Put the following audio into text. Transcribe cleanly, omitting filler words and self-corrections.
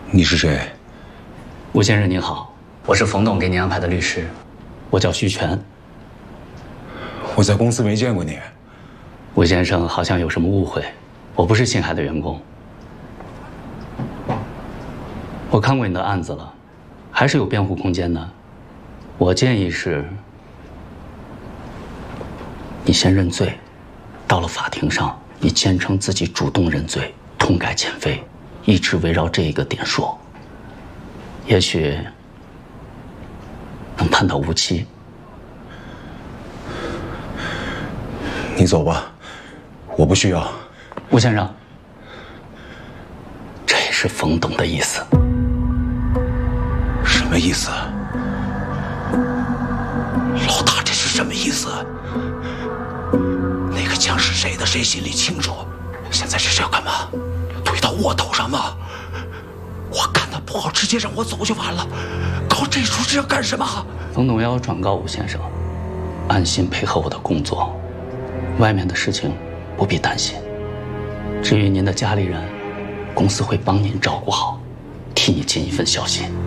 你是谁？ 吴先生您好，我是冯董给您安排的律师，我叫徐全。 我在公司没见过你。 吴先生好像有什么误会，我不是星海的员工。我看过你的案子了，还是有辩护空间的。我建议是，你先认罪，到了法庭上，你坚称自己主动认罪，痛改前非，一直围绕这一个点说，也许能判到无期。 你走吧，我不需要。 吴先生，这也是冯董的意思。 什么意思？老大，这是什么意思？那个枪是谁的，谁心里清楚。现在这是要干嘛？推到我头上吗？我看他不好，直接让我走就完了。搞这出是要干什么？ 冯董要我转告吴先生，安心配合我的工作，外面的事情不必担心。至于您的家里人，公司会帮您照顾好，替你尽一份孝心。